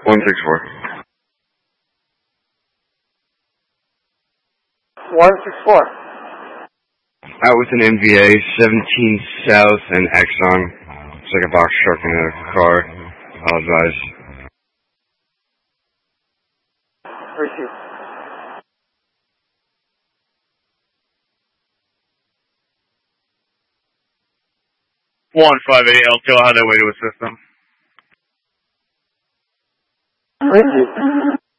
164. 164. Out with an MVA, 17 South and Exxon. It's like a box truck in a car. Apologize. Receive. One 58 Elko, how they way to a system. Receive.